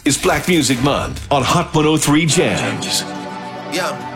is Black Music Month on Hot 103 Jams. Yeah.